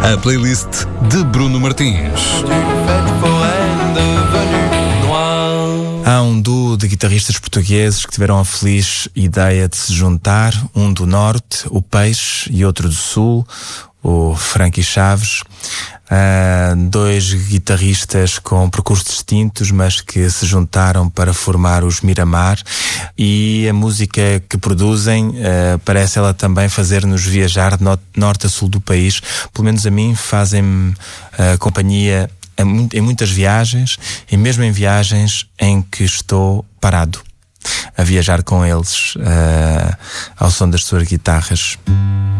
A playlist de Bruno Martins. Há um duo de guitarristas portugueses que tiveram a feliz ideia de se juntar, um do Norte, o Peixe, e outro do Sul, o Frankie Chaves. Dois guitarristas com percursos distintos, mas que se juntaram para formar os Miramar, e a música que produzem parece ela também fazer-nos viajar de norte a sul do país. Pelo menos a mim fazem-me companhia em muitas viagens, e mesmo em viagens em que estou parado a viajar com eles ao som das suas guitarras.